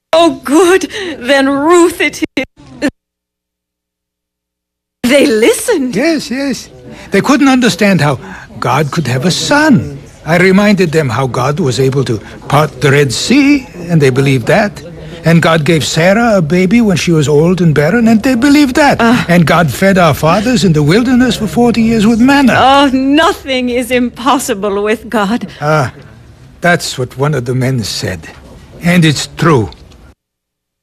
Oh, good. Then Ruth it is. They listened. Yes, yes. They couldn't understand how God could have a son. I reminded them how God was able to part the Red Sea, and they believed that. And God gave Sarah a baby when she was old and barren, and they believed that. And God fed our fathers in the wilderness for 40 years with manna. Oh, nothing is impossible with God. That's what one of the men said. And it's true.